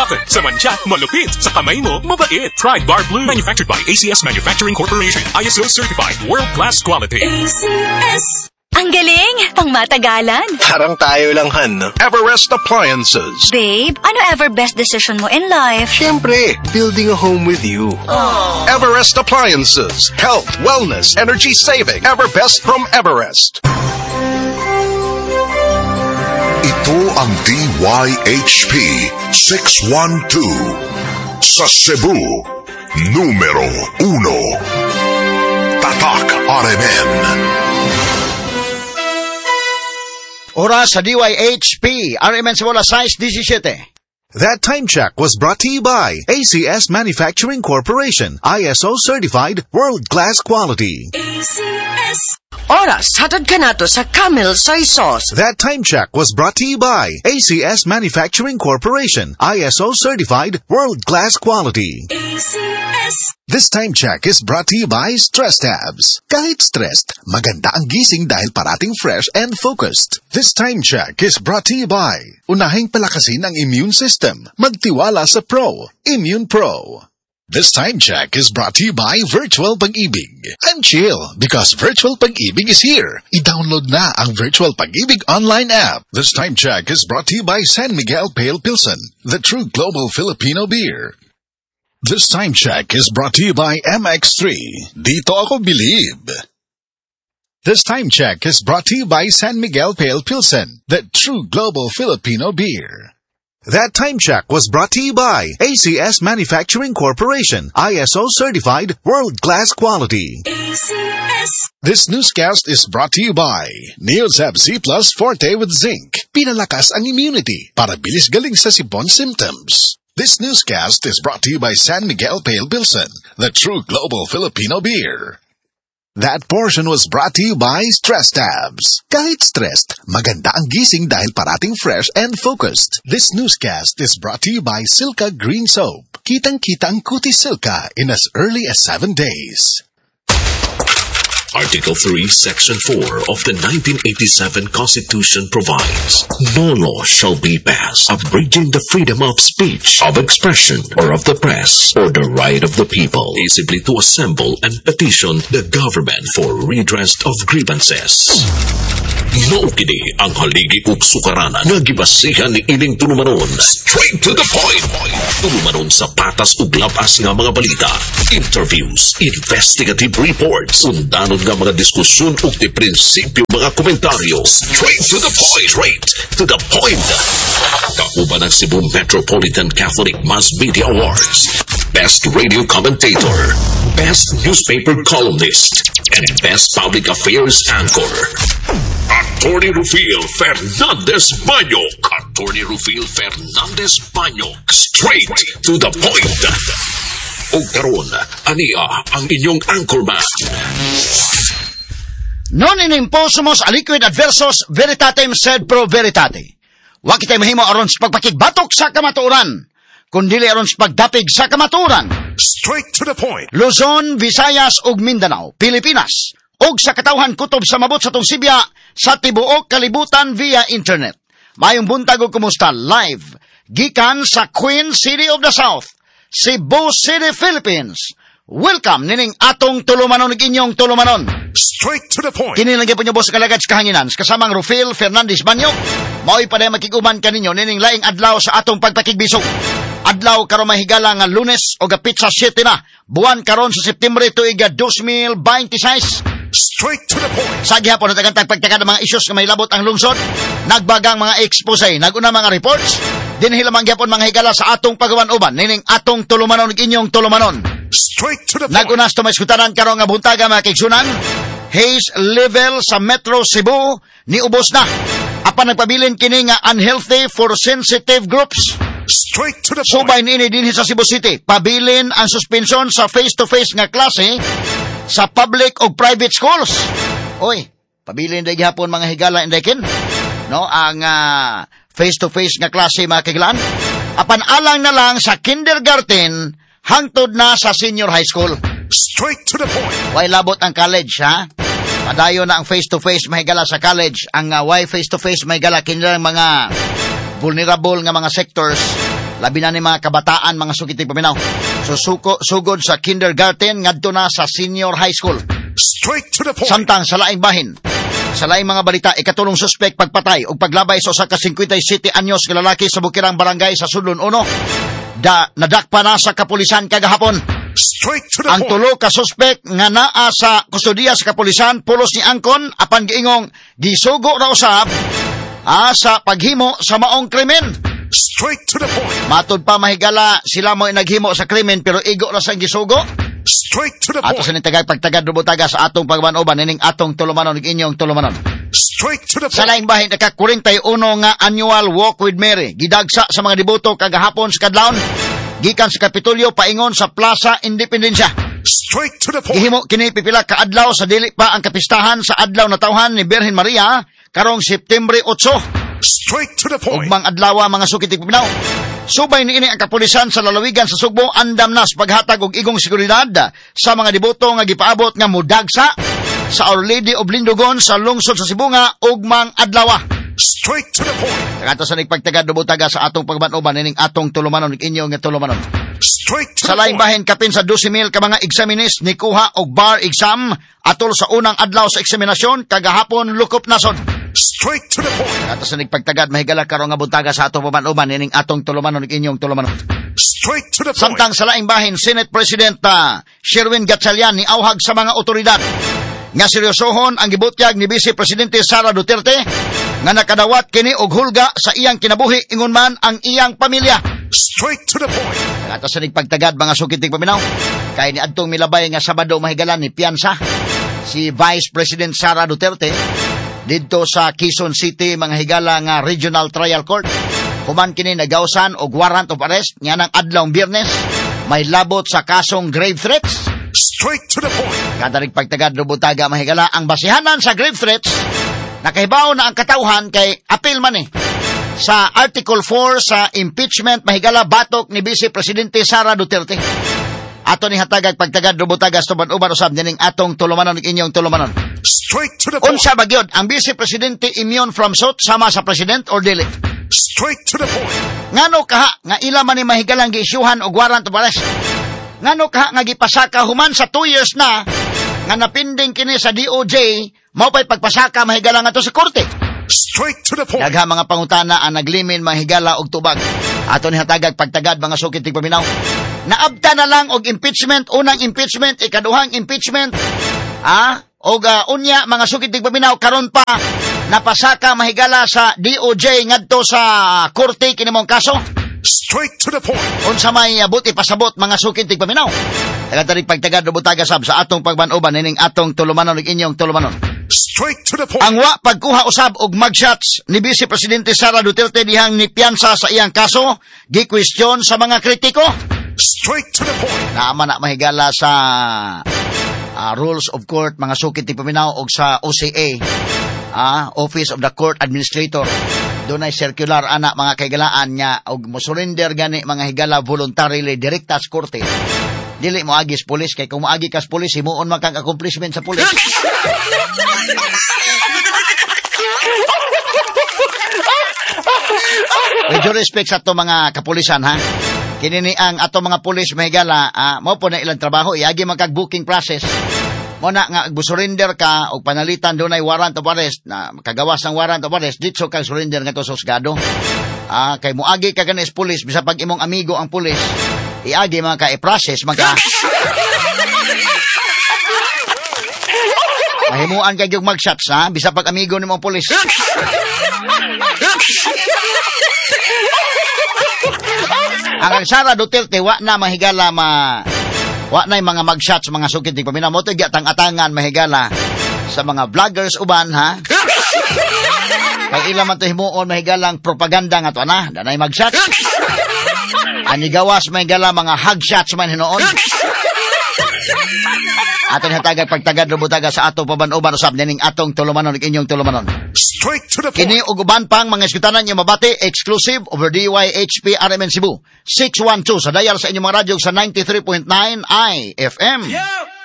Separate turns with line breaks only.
Bakit? Sa mantsa, malupit. Sa kamay mo, mabait. Try Bar Blue. Manufactured by ACS Manufacturing Corporation. ISO certified. World-class quality.
ACS. Ang galing! Pangmatagalan.
Parang tayo lang, Han. Everest Appliances.
Babe, ano ever best decision mo in life?
Siyempre, building a home with you.
Aww.
Everest Appliances. Health, wellness, energy saving. Everbest from Everest.
Ito ang DYHP 612 sa Cebu, numero 1. Tatak RMN.
Oras sa DYHP, RMN Cebu, alas 6:17.
That time check was brought to you by ACS Manufacturing Corporation, ISO certified, world-class quality.
ACS.
Oras, hatod ka na to sa Camel Soy Sauce.
That time check was brought to you by ACS Manufacturing Corporation, ISO certified, world-class quality.
ACS.
This time check is brought to you by Stress Tabs. Kahit stressed, maganda ang gising dahil parating fresh and focused. This time check is brought to you by unahing palakasin ang immune system. Magtiwala sa Pro, Immune Pro. This time check is brought to you by Virtual Pag-ibig. I'm chill because Virtual Pag-ibig is here. I-download na ang Virtual Pag-ibig online app. This time check is brought to you by San Miguel Pale Pilsen, the true global Filipino beer. This time check is brought to you by MX3. Dito ako believe. This time check is brought to you by San Miguel Pale Pilsen, the true global Filipino beer. That time check was brought to you by ACS Manufacturing Corporation, ISO certified, world-class quality.
ACS.
This newscast is brought to you by Neosab C Plus Forte with Zinc. Pinalakas ang immunity para bilis galing sa sipon symptoms. This newscast is brought to you by San Miguel Pale Pilsen, the true global Filipino beer. That portion was brought to you by Stress Tabs. Kahit stressed, maganda ang gising dahil parating fresh and focused. This newscast is brought to you by Silka Green Soap. Kitang-kita ang kutis Silka in as early as 7 days.
Article 3, Section 4 of the 1987 Constitution provides, no law shall be passed abridging the freedom of speech, of expression, or of the press, or the right of the people peaceably to assemble and petition the government for redress of grievances. Naukini ang haligi ug sukaranan nga gibasihan ni ining tulumanon. Straight to the point. Tulumanon sa patas ug labas nga mga balita, interviews, investigative reports, undanon nga mga diskusyon ug di prinsipyo mga komentaryo. Straight to the point. Straight to the point. Kauban ang Cebu Metropolitan Catholic Mass Media Awards. Best Radio Commentator, Best Newspaper Columnist, and Best Public Affairs Anchor. Attorney Rufil Fernandez-Banyok. Attorney Rufil Fernandez-Banyok. Straight to the point. O karon, ania ang inyong anchorman.
Non in imposumos aliquid adversos veritatem sed pro veritate. Wa kitay mahimo aron sa pagpakigbatok sa kamatuoran, kundili aron sa pagdapig sa kamatuoran.
Straight to the point.
Luzon, Visayas ug Mindanao, Pilipinas, ug sa katawhan kutob sa mabot sa tong Sibya sa tibuok kalibutan via internet. Mayong buntag ug kumusta live gikan sa Queen City of the South, Cebu City, Philippines. Welcome nining atong tulumanon ug inyong tulumanon.
Straight to the point.
Kini lang gyud po sa kalagad sa kahanginan kasamang Rufil Fernandez-Banyok. Mao'y pa makiguman kaninyo nining laing adlaw sa atong pagpakigbisog. Adlaw karon mahigala nga Lunes o gapit sa 7 na buwan karon sa September tuig 2026.
Straight to the point.
Sa gihapon at agantag pagtakad ng mga issues nga may labot ang lungsod, nagbagang mga expose, naguna mga reports, dinhi lamang gihapon mga higala sa atong pagawan-uban nining atong tulumanon ug inyong tulumanon.
Straight to the point.
Nagunas to maskutanan karon nga buntaga mga kaigsunan, haze level sa Metro Cebu ni ubos na. Apan nagpabilin kini nga unhealthy for sensitive groups.
Straight to the point.
Subay niini dinhi sa Cebu City, pabilin ang suspension sa face-to-face nga klase sa public o private schools. Oy, pabilin day gihapon mga higala indekin, no, ang face-to-face nga klase mga kagilaan. Apan alang na lang sa kindergarten hangtod na sa senior high school.
Straight to the point.
Why labot ang college, ha? Padayo na ang face-to-face mahigala sa college. Ang why face-to-face mahigala kinang mga vulnerable nga mga sectors Labi na ni mga kabataan, mga sukitig paminaw. Sugod sa kindergarten, ngadto na sa senior high school.
Straight to the point.
Samtang sa laing bahin, sa laing mga balita, ikatulong suspek pagpatay o paglabay sa usa ka 57 anyos nga lalaki sa Bukirang Barangay sa Sudlon 1. Nadakpa na sa kapulisan kagahapon.
Straight to the
Ang
point.
tulo ka suspek nga naa sa kustodiya sa kapulisan, pulos ni angkon, apan giingong gisugo ra usab sa paghimo sa maong krimen.
Straight to the point.
Matod pa mahigala, sila mo naghimo sa krimen pero igo ra sang gisugo.
Straight to the
Ato sa
point.
nitagay pagtagad dubutaga sa atong pagmanoban ining atong tulumanon ug inyong tulumanon.
Straight to the
Sa
point.
laing bahin naka 41 nga annual Walk with Mary gidagsa sa mga deboto kagahapon sa kadlawon gikan sa Kapitolyo paingon sa Plaza Independencia.
Straight to the point.
Gihimo kini pipila ka adlaw sa dili pa ang kapistahan sa adlaw na tawhan ni Birhen Maria karong Septembre 8.
Straight to the point.
Ugmang adlaw mga sukitig paminaw. Subay niini ang kapulisan sa lalawigan sa Sugbo andam na sa paghatag og igong seguridad sa mga deboto nga gipaabot nga mudagsa sa Our Lady of Lindogon sa lungsod sa Cebu nga ugmang adlaw.
Straight to the point.
Ato sa nagpagtagad dubutaga sa atong pagmanoban ining atong tulumanon ug inyo nga tulumanon.
Straight to
Sa
the
laing
point.
bahin kapin sa 12,000 ka mga examinees ni kuha og bar exam atol sa unang adlaw sa eksaminasyon kagahapon lukop nasod.
Straight to the point.
Ato sa nagpagtagad mahigala karon nga buntaga sa atong pamanoban ining atong tulumanon ug inyong tulumanon.
Straight to the point.
Samtang sa laing bahin Senate President Sherwin Gatchalian ni awhag sa mga otoridad nga seryosohon ang gibutyag ni Vice Presidente Sara Duterte nga nakadawat kini og hulga sa iyang kinabuhi ingon man ang iyang pamilya.
Straight to the point.
Ato sa nagpagtagad mga sukitig paminaw kay ni adtong milabay nga Sabado mahigalan ni piyansa si Vice President Sara Duterte didto sa Quezon City mga higala nga Regional Trial Court. Human kini nagawsan og warrant of arrest nga nang adlawng Biyernes may labot sa kasong grave threats.
Straight to the point.
Kada nagpagtagad lubutaga mahigala ang basihanan sa grave threats nakahibaw na ang katawhan kay apil man sa Article 4 sa impeachment mahigala batok ni Vice Presidente Sara Duterte. Ato ni hatagag pagtagad lubutaga sa uban usab dining atong tulumanon ug inyong tulumanon.
Straight to the point.
Unsa ba gyud ang Vice Presidente immune from suit sama sa President or dili?
Straight to the point.
Ngano kaha nga ila man ni mahigalang giisyuhan og warrant of arrest? Ngano kaha nga gipasaka human sa 2 years na nga napinding kini sa DOJ mao pay pagpasaka mahigala nga to sa korte?
Straight to the point.
Dagha mga pangutana ang naglimin mahigala og tubag. Ato ni hatagag pagtagad mga sukitig paminaw. Naabta na lang og impeachment, unang impeachment, ikaduhang impeachment. Unya mga sukitig paminaw karon pa napasaka mahigala sa DOJ ngadto sa korte kini mong kaso.
Straight to the point.
Unsa may buti pasabot mga sukitig paminaw. Taga-tarig pagtagad lubutaga sab sa atong pagmanuban ining atong tulumanon ug inyong tulumanon.
Straight to the point.
Ang wa pagkuha usab og mugshots ni Vice Presidente Sara Duterte dihang nipiyansa sa iyang kaso, gi-question sa mga kritiko.
Straight to the point.
Naama na mahigala sa Rules of Court, mga sukitig paminaw og sa OCA, Office of the Court Administrator. Doon ay circular anak mga kaigalaan niya og mo-surrender gani mga higala voluntarily direkta sa korte. Dili mo agis pulis kay kung moagi kas pulis himuon man kang accomplishment sa pulis. With due respect sa ato mga kapulisan ha. Kini ni ang ato mga pulis mahigala mao po na ilang trabaho iagi man kag booking process. Mo na nga surrender ka og panalitan dunay warrant of arrest na makagawas ng warrant of arrest ditso kag surrender nga to sa husgado. Kay moagi ka ganis pulis bisa pag imong amigo ang pulis iagi man ka i-process man ka. Mahimuan kay yung mag-shots ha bisa pag amigo nimo ang pulis. Ang Sara Duterte wa na mahigala wa na mga mugshots mga sukitig paminaw mo to gyatang-atangan mahigala sa mga vloggers uban ha. Kay ila man to himuon mahigalang propaganda nga to na danay mugshots. Ani gawas mahigala mga hugshots man hinuon. Aton hatagag pagtagad lubutaga sa ato paban-uban usab nining atong tulumanon ug inyong tulumanon.
Straight to the point.
Kini ug uban pang mga iskutanan yung mabati exclusive over DYHP RMN Cebu 612 sa dial sa inyong mga radyo sa 93.9 IFM.